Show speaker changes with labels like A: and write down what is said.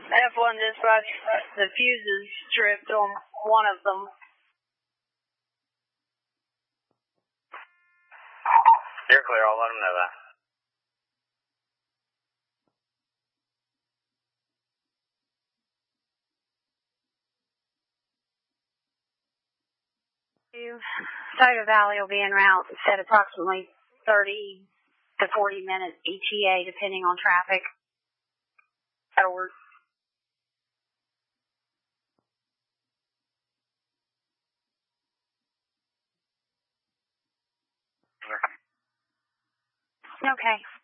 A: F1 dispatch, the fuses stripped on one of them.
B: You're clear, I'll let them know that.
A: Tioga Valley will be en route at approximately 30 to 40 minutes ETA, depending on traffic. That'll work. Okay.